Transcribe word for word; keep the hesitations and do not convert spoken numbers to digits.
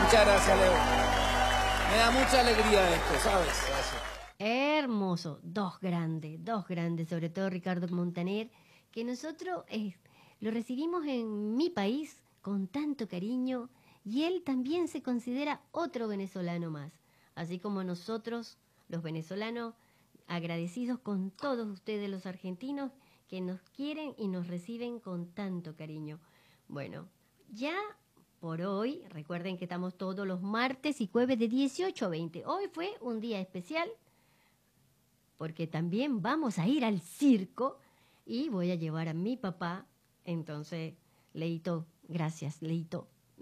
Muchas gracias, Leo. Me da mucha alegría esto, ¿sabes? Gracias. Hermoso, dos grandes, dos grandes, sobre todo Ricardo Montaner, que nosotros eh, lo recibimos en mi país con tanto cariño y él también se considera otro venezolano más, así como nosotros, los venezolanos, agradecidos con todos ustedes los argentinos que nos quieren y nos reciben con tanto cariño. Bueno, ya por hoy, recuerden que estamos todos los martes y jueves de dieciocho a veinte. Hoy fue un día especial porque también vamos a ir al circo y voy a llevar a mi papá. Entonces, Leito, gracias, Leito.